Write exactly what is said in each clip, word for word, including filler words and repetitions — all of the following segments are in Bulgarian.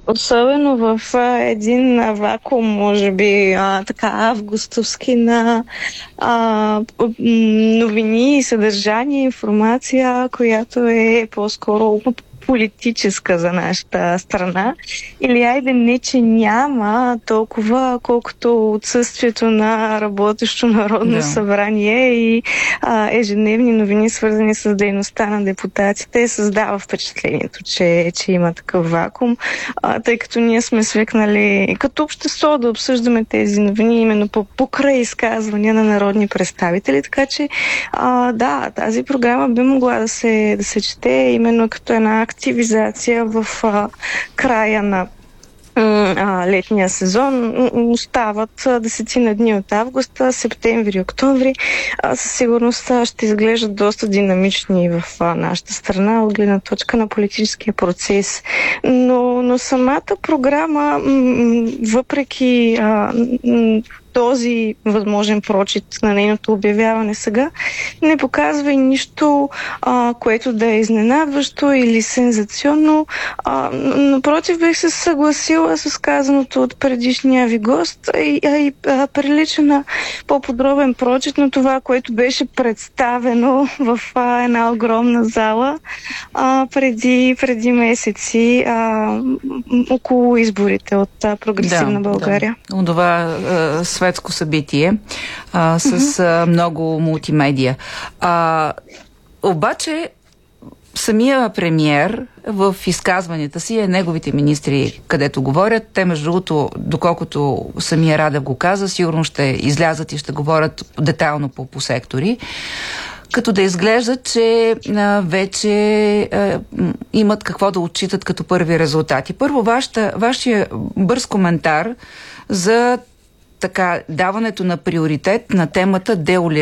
Особено в а, един а, вакуум, може би, а, така августовски на а, новини и съдържание, информация, която е по-скоро политическа за нашата страна. Или айде не, че няма толкова, колкото отсъствието на работещо Народно да. събрание и а, ежедневни новини, свързани с дейността на депутатите, създава впечатлението, че, че има такъв вакуум, а, тъй като ние сме свикнали като общество да обсъждаме тези новини именно по, покрай изказвания на народни представители, така че а, да, тази програма би могла да се, да се чете именно като една активизация в а, края на а, летния сезон. Остават десетина дни от августа, септември, октомври. А, със сигурност ще изглеждат доста динамични в а, нашата страна от гледна точка на политическия процес. Но, но самата програма, м- въпреки а, м- този възможен прочит на нейното обявяване сега, не показва и нищо, а, което да е изненадващо или сензационно. А, напротив, бих се съгласила с казаното от предишния ви гост, а и, а и а, прилича на по-подробен прочит на това, което беше представено в а, една огромна зала а, преди, преди месеци а, около изборите от а, Прогресивна да, България. Да. Това а, светско събитие а, с а, много мултимедия. А, обаче самия премиер в изказванията си, е неговите министри, където говорят, те между другото, доколкото самия Радев го каза, сигурно ще излязат и ще говорят детайлно по, по сектори, като да изглеждат, че а, вече а, имат какво да отчитат като първи резултати. Първо, вашата, вашия бърз коментар за така даването на приоритет на темата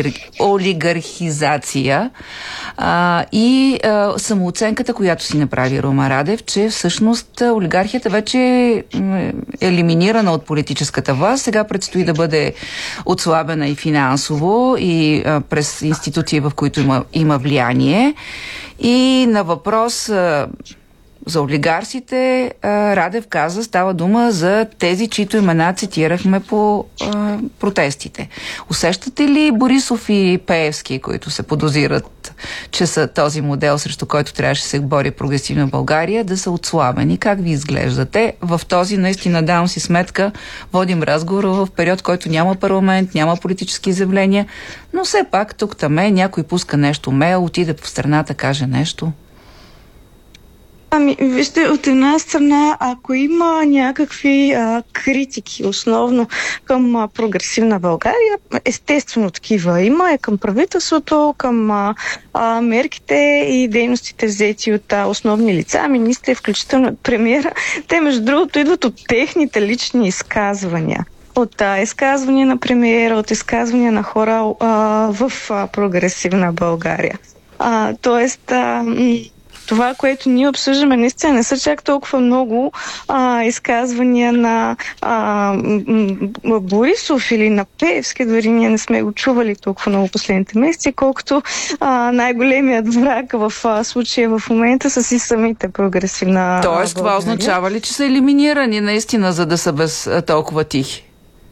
деолигархизация а, и а, самооценката, която си направи Румен Радев, че всъщност олигархията вече е елиминирана от политическата власт. Сега предстои да бъде отслабена и финансово, и а, през институции, в които има, има влияние. И на въпрос а, за олигарсите, Радев каза, става дума за тези, чието имена цитирахме по а, протестите. Усещате ли Борисов и Пеевски, които се подозират, че са този модел, срещу който трябваше да се бори Прогресивна България, да са отслабени? Как ви изглеждате? В този, наистина, давам си сметка, водим разговор в период, в който няма парламент, няма политически изявления, но все пак тук-таме някой пуска нещо мейл, отиде по страната, каже нещо. Ами, вижте, от една страна, ако има някакви а, критики, основно към а, Прогресивна България, естествено такива има, е към правителството, към а, а, мерките и дейностите взети от а, основни лица, министри, включително от премиера. Те, между другото, идват от техните лични изказвания. От а, изказвания на премиера, от изказвания на хора а, в а, Прогресивна България. А, тоест... А, Това, което ние обсъждаме, наистина не са чак толкова много а, изказвания на а, м- Борисов или на Пеевски, дори ние не сме го чували толкова много последните месеци, колкото а, най-големият враг в а, случая в момента са си самите Прогресивна България. Тоест, това означава ли, че са елиминирани наистина, за да са без а, толкова тихи?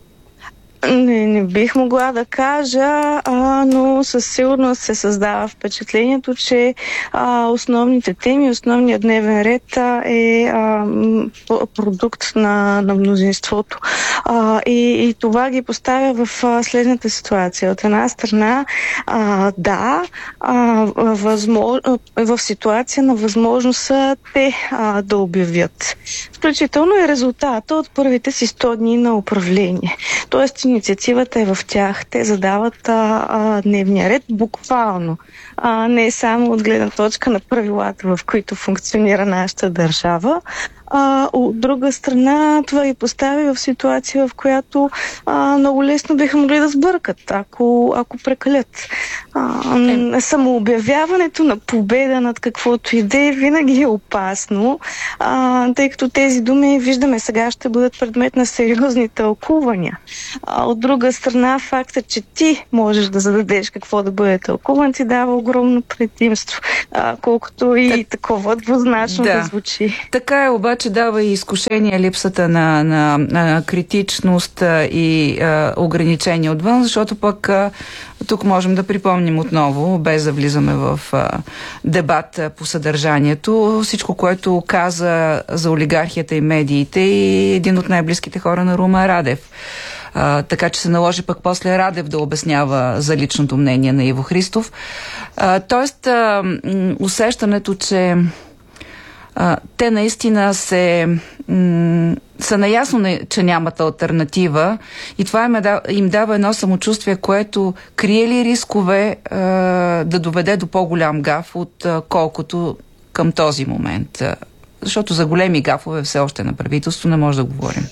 Не, не бих могла да кажа, а, но със сигурност се създава впечатлението, че а, основните теми, основният дневен ред а, е а, продукт на, на мнозинството. А, и, и това ги поставя в а, следната ситуация. От една страна, а, да, а, възмож... в ситуация на възможност те а, да обявят. Включително и резултата от първите си сто дни на управление. Тоест, инициативата е в тях. Те задават а, а, дневния ред буквално. А, не само от гледна точка на правилата, в които функционира нашата държава. А, от друга страна, това ги постави в ситуация, в която а, много лесно биха могли да сбъркат, ако, ако прекалят. А, е. Самообявяването на победа над каквото и да е винаги е опасно, а, тъй като тези думи, виждаме сега, ще бъдат предмет на сериозни тълкувания. А, от друга страна, фактът, че ти можеш да зададеш какво да бъде тълкуван, ти дава огромно предимство, а, колкото и так... такова двузначно да. да звучи. Така е, обаче обаче дава и изкушение липсата на, на, на критичност и а, ограничения отвън, защото пък а, тук можем да припомним отново, без да влизаме в а, дебат по съдържанието, всичко, което каза за олигархията и медиите и един от най-близките хора на Румен Радев. А, така че се наложи пък после Радев да обяснява за личното мнение на Иво Христов. А, тоест, а, усещането, че а, те наистина се м- са наясно, че нямат алтернатива и това им, да, им дава едно самочувствие, което крие ли рискове а, да доведе до по-голям гаф, от а, колкото към този момент. А, защото за големи гафове все още на правителство не може да говорим.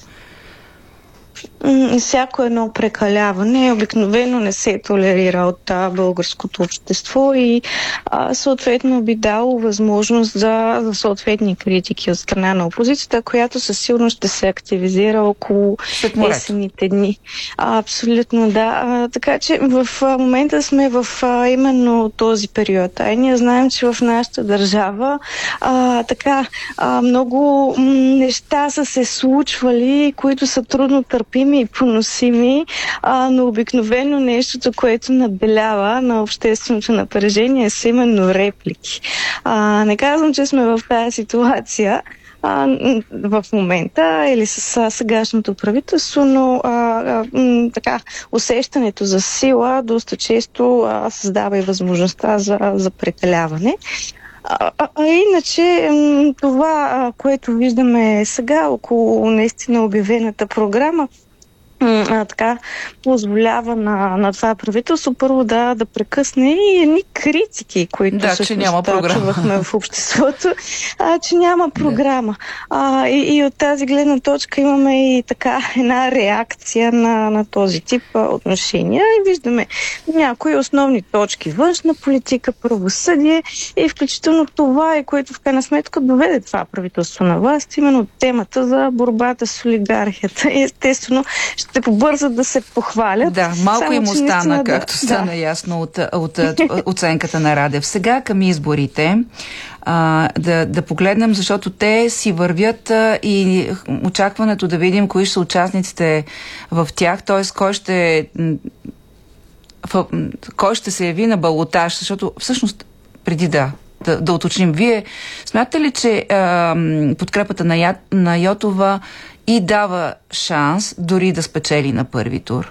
Всяко едно прекаляване обикновено не се толерира от а, българското общество и а, съответно би дало възможност за, за съответни критики от страна на опозицията, която със сигурност ще се активизира около есенните дни. А, абсолютно да. А, така че в а, момента сме в а, именно този период. А и ние знаем, че в нашата държава а, така а, много м- неща са се случвали, които са трудно търпими и поносими, а, но обикновено нещото, което набелява на общественото напрежение, са именно реплики. А, не казвам, че сме в тази ситуация а, в момента или с сегашното правителство, но а, а, м, така, усещането за сила доста често а, създава и възможността за, за прекаляване. А, а, а иначе това, което виждаме сега около наистина обявената програма, А, така позволява на, на това правителство първо да, да прекъсне и едни критики, които да, че няма чувахме в обществото, а, че няма програма. А, и, и от тази гледна точка имаме и така една реакция на, на този тип а, отношения и виждаме някои основни точки: външна политика, правосъдие и включително това е, което в крайна сметка доведе това правителство на власт, именно темата за борбата с олигархията. И естествено ще побързат да се похвалят. Да, малко само, им остана, наистина, както да, стана да. ясно от, от, от оценката на Радев. Сега към изборите а, да, да погледнем, защото те си вървят а, и очакването да видим кои ще са участниците в тях, т.е. кой ще в, кой ще се яви на балотаж, защото всъщност преди да Да, да уточним. Вие смятате ли, че а, подкрепата на, Я, на Йотова и дава шанс дори да спечели на първи тур?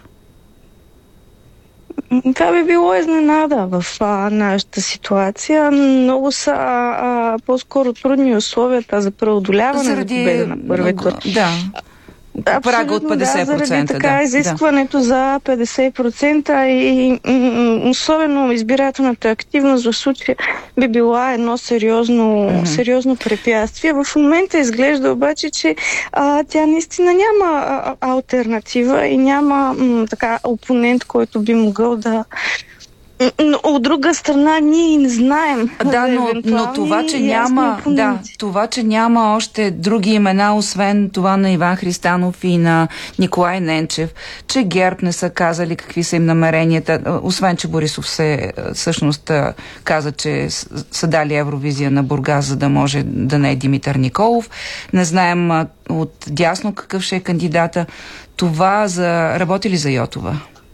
Това би било изненада в а, нашата ситуация. Много са а, по-скоро трудни условията за преодоляване Заради... на победа на първи тур. Да. Прага от петдесет процента. Да, заради така да, изискването да. за петдесет процента и м- особено избирателната активност в случая би била едно сериозно, mm-hmm. сериозно препятствие. В момента изглежда обаче, че а, тя наистина няма а, алтернатива и няма м- така опонент, който би могъл да... Но от друга страна ние не знаем. Да, но, но това, че няма, да, това, че няма още други имена, освен това на Иван Христанов и на Николай Ненчев, че ГЕРБ не са казали какви са им намеренията, освен че Борисов се всъщност каза, че са дали Евровизия на Бургас, за да може да не е Димитър Николов. Не знаем от дясно какъв ще е кандидата. Това за... работи ли за Йотова?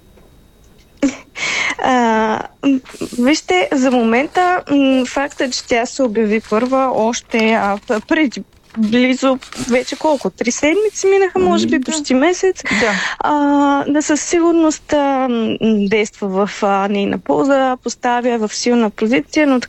А, вижте, за момента м- факта, че тя се обяви първа още а, преди близо вече колко? Три седмици минаха, може би, почти месец. Да, а, да със сигурност а, действа в а, нейна полза, поставя в силна позиция, но